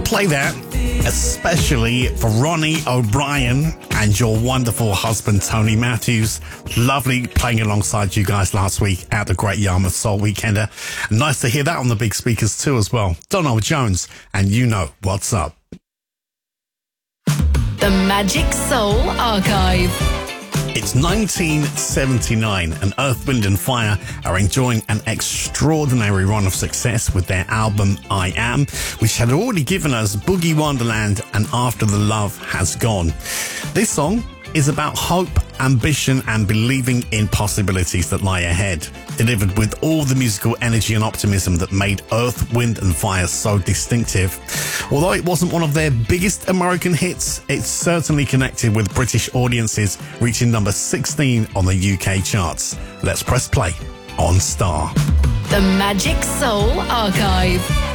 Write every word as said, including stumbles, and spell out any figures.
play that especially for Ronnie O'Brien and your wonderful husband, Tony Matthews. Lovely playing alongside you guys last week at the Great Yarmouth Soul Weekender. Nice to hear that on the big speakers too as well. Donald Jones, and You Know What's Up. The Magic Soul Archive. It's nineteen seventy-nine and Earth, Wind and Fire are enjoying an extraordinary run of success with their album I Am, which had already given us Boogie Wonderland and After the Love Has Gone. This song is about hope, ambition and believing in possibilities that lie ahead, delivered with all the musical energy and optimism that made Earth, Wind and Fire so distinctive. Although it wasn't one of their biggest American hits, it certainly connected with British audiences, reaching number sixteen on the U K charts. Let's press play on Star. The Magic Soul Archive.